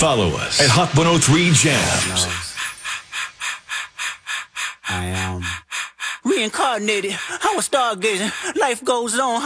Follow us at Hot 103 Jams. I am reincarnated. I was stargazing. Life goes on.